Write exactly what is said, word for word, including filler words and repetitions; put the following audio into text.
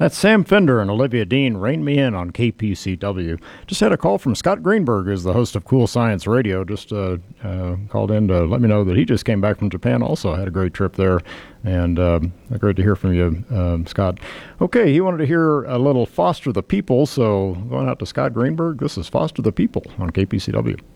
That's Sam Fender and Olivia Dean, Rein Me In on K P C W. Just had a call from Scott Greenberg, who's the host of Cool Science Radio. Just uh, uh, called in to let me know that he just came back from Japan also. Had a great trip there, and um, great to hear from you, um, Scott. Okay, he wanted to hear a little Foster the People, so going out to Scott Greenberg, this is Foster the People on K P C W.